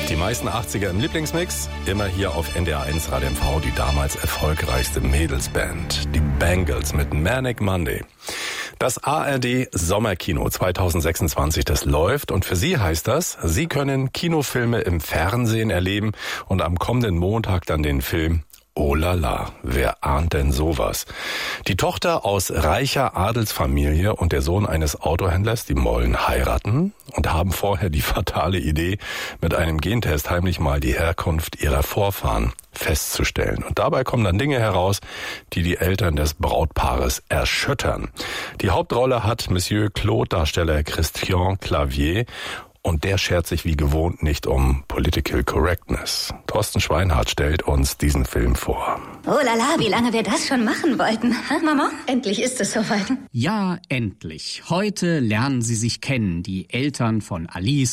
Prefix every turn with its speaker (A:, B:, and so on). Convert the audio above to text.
A: Die meisten 80er im Lieblingsmix, immer hier auf NDR1 Radio MV, die damals erfolgreichste Mädelsband, die Bangles mit Manic Monday. Das ARD Sommerkino 2026, das läuft und für Sie heißt das, Sie können Kinofilme im Fernsehen erleben und am kommenden Montag dann den Film Oh la la, wer ahnt denn sowas? Die Tochter aus reicher Adelsfamilie und der Sohn eines Autohändlers, die wollen heiraten und haben vorher die fatale Idee, mit einem Gentest heimlich mal die Herkunft ihrer Vorfahren festzustellen. Und dabei kommen dann Dinge heraus, die die Eltern des Brautpaares erschüttern. Die Hauptrolle hat Monsieur Claude, Darsteller Christian Clavier. Und der schert sich wie gewohnt nicht um Political Correctness. Thorsten Schweinhardt stellt uns diesen Film vor.
B: Oh la la, wie lange wir das schon machen wollten. Ha, Mama? Endlich ist es soweit.
C: Ja, endlich. Heute lernen sie sich kennen, die Eltern von Alice